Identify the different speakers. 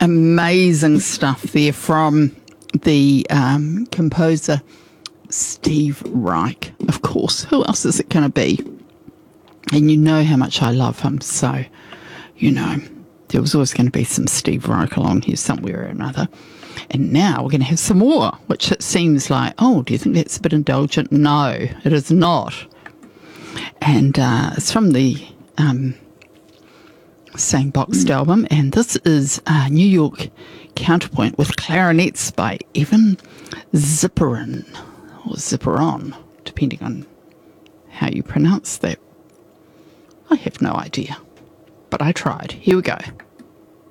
Speaker 1: Amazing stuff there from the composer Steve Reich, of course. Who else is it going to be? And you know how much I love him, so, there was always going to be some Steve Reich along here somewhere or another. And now we're going to have some more, which it seems like, do you think that's a bit indulgent? No, it is not. And it's from the same boxed album, and this is New York Counterpoint with Clarinets by Evan Zipperin, or Zipperon, depending on how you pronounce that. I have no idea, but I tried. Here we go.